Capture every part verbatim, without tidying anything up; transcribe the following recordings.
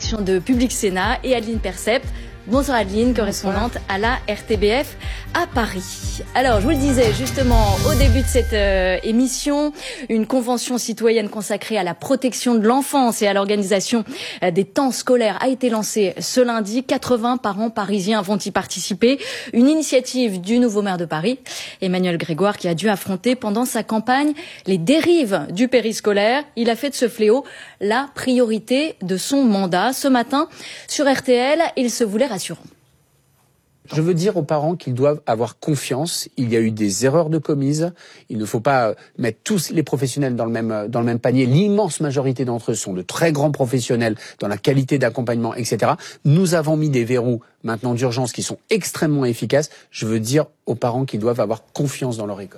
rédaction de Public Sénat, et Adeline Percept. Bonsoir Adeline, correspondante à la R T B F à Paris. Alors, je vous le disais justement au début de cette euh, émission, une convention citoyenne consacrée à la protection de l'enfance et à l'organisation euh, des temps scolaires a été lancée ce lundi. quatre-vingts parents parisiens vont y participer. Une initiative du nouveau maire de Paris, Emmanuel Grégoire, qui a dû affronter pendant sa campagne les dérives du périscolaire. Il a fait de ce fléau la priorité de son mandat. Ce matin, sur R T L, il se voulait rassurant. Je veux dire aux parents qu'ils doivent avoir confiance. Il y a eu des erreurs de commises. Il ne faut pas mettre tous les professionnels dans le même, dans le même panier. L'immense majorité d'entre eux sont de très grands professionnels dans la qualité d'accompagnement, et cetera. Nous avons mis des verrous maintenant d'urgence qui sont extrêmement efficaces. Je veux dire aux parents qu'ils doivent avoir confiance dans leur école.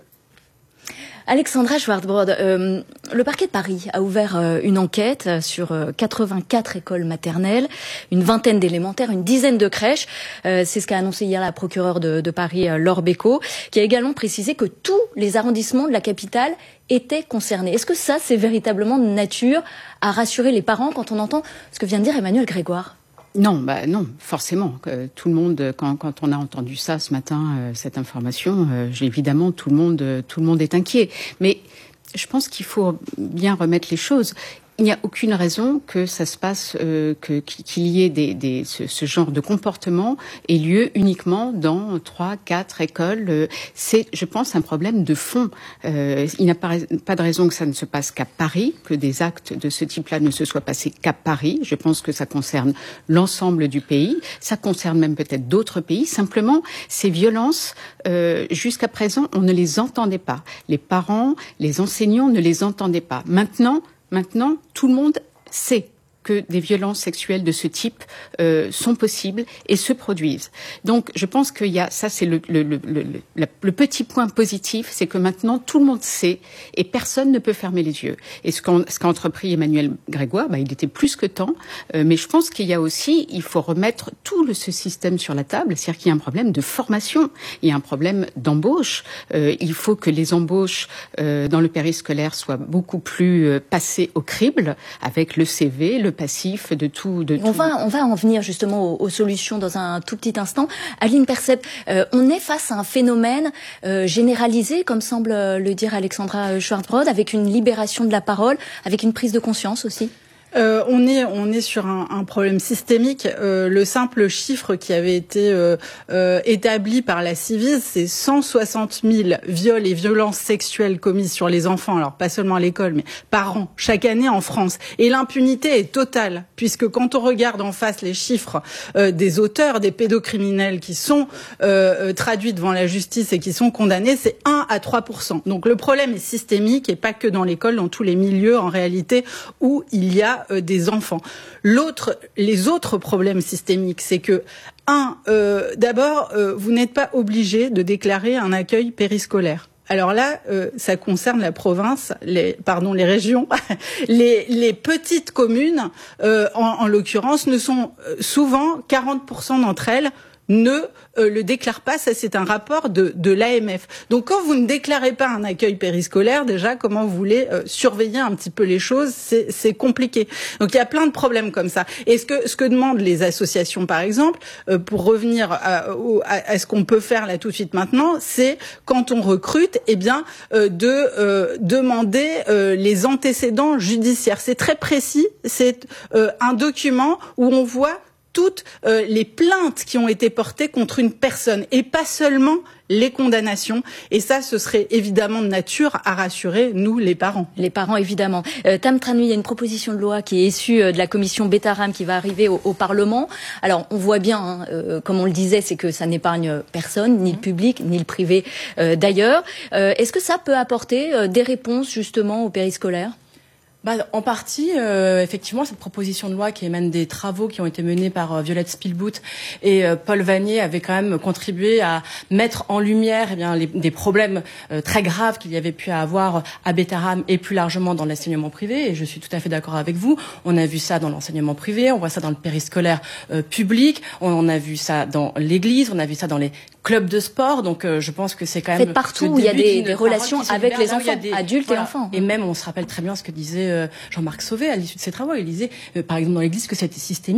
Alexandra Schwartzbrod, euh, le parquet de Paris a ouvert euh, une enquête sur euh, quatre-vingt-quatre écoles maternelles, une vingtaine d'élémentaires, une dizaine de crèches. Euh, c'est ce qu'a annoncé hier la procureure de, de Paris, euh, Laure Bécaud, qui a également précisé que tous les arrondissements de la capitale étaient concernés. Est-ce que ça, c'est véritablement de nature à rassurer les parents quand on entend ce que vient de dire Emmanuel Grégoire ? Non, bah non, forcément. Euh, tout le monde, quand, quand on a entendu ça ce matin, euh, cette information, euh, évidemment, tout le monde, euh, tout le monde est inquiet. Mais je pense qu'il faut bien remettre les choses. Il n'y a aucune raison que ça se passe, euh, que, qu'il y ait des, des, ce, ce genre de comportement ait lieu uniquement dans trois, quatre écoles. C'est, je pense, un problème de fond. Euh, il n'y a pas, pas de raison que ça ne se passe qu'à Paris, que des actes de ce type-là ne se soient passés qu'à Paris. Je pense que ça concerne l'ensemble du pays. Ça concerne même peut-être d'autres pays. Simplement, ces violences, euh, jusqu'à présent, on ne les entendait pas. Les parents, les enseignants ne les entendaient pas. Maintenant, Maintenant, tout le monde sait que des violences sexuelles de ce type euh, sont possibles et se produisent. Donc, je pense qu'il y a, ça c'est le, le, le, le, le, le petit point positif, c'est que maintenant tout le monde sait et personne ne peut fermer les yeux. Et ce, qu'on, ce qu'a entrepris Emmanuel Grégoire, bah, il était plus que temps. Euh, mais je pense qu'il y a aussi, il faut remettre tout le, ce système sur la table, c'est-à-dire qu'il y a un problème de formation, il y a un problème d'embauche. Euh, il faut que les embauches euh, dans le périscolaire soient beaucoup plus euh, passées au crible avec le C V, le passif, de tout, de on tout. Va, on va en venir justement aux, aux solutions dans un tout petit instant. Adeline Percept, euh, on est face à un phénomène euh, généralisé, comme semble le dire Alexandra Schwartzbrod, avec une libération de la parole, avec une prise de conscience aussi. Euh, on est on est sur un, un problème systémique. Euh, le simple chiffre qui avait été euh, euh, établi par la Ciivise, c'est cent soixante mille viols et violences sexuelles commises sur les enfants. Alors pas seulement à l'école, mais par an, chaque année en France. Et l'impunité est totale, puisque quand on regarde en face les chiffres euh, des auteurs, des pédocriminels qui sont euh, traduits devant la justice et qui sont condamnés, c'est un à trois pour cent. Donc le problème est systémique et pas que dans l'école, dans tous les milieux en réalité où il y a des enfants. L'autre, les autres problèmes systémiques, c'est que, un, euh, d'abord, euh, vous n'êtes pas obligé de déclarer un accueil périscolaire. Alors là, euh, ça concerne la province, les, pardon, les régions, les, les petites communes, euh, en, en l'occurrence, ne sont euh, souvent quarante pour cent d'entre elles ne euh, le déclarent pas. Ça, c'est un rapport de, de l'A M F. Donc, quand vous ne déclarez pas un accueil périscolaire, déjà, comment vous voulez euh, surveiller un petit peu les choses, c'est, c'est compliqué. Donc, il y a plein de problèmes comme ça. Et ce que, ce que demandent les associations, par exemple, euh, pour revenir à, à, à ce qu'on peut faire là tout de suite maintenant, c'est quand on recrute, eh bien, euh, de euh, demander euh, les antécédents judiciaires. C'est très précis. C'est euh, un document où on voit toutes euh, les plaintes qui ont été portées contre une personne et pas seulement les condamnations. Et ça, ce serait évidemment de nature à rassurer, nous, les parents. Les parents, évidemment. Euh, Tam Tranui, il y a une proposition de loi qui est issue euh, de la commission Betaram qui va arriver au, au Parlement. Alors, on voit bien, hein, euh, comme on le disait, c'est que ça n'épargne personne, ni le public, ni le privé euh, d'ailleurs. Euh, est-ce que ça peut apporter euh, des réponses, justement, au périscolaire ? Bah, en partie, euh, effectivement, cette proposition de loi qui émane des travaux qui ont été menés par euh, Violette Spielbout et euh, Paul Vanier avait quand même contribué à mettre en lumière eh bien, les, des problèmes euh, très graves qu'il y avait pu avoir à Betaram et plus largement dans l'enseignement privé. Et je suis tout à fait d'accord avec vous. On a vu ça dans l'enseignement privé, on voit ça dans le périscolaire euh, public, on, on a vu ça dans l'église, on a vu ça dans les clubs de sport. Donc euh, je pense que c'est quand même... Fait partout où il y a des, des relations avec les enfants, des, adultes voilà. et enfants. Et même, on se rappelle très bien ce que disait Jean-Marc Sauvé à l'issue de ses travaux. Il disait, euh, par exemple, dans l'Église, que c'était systémique.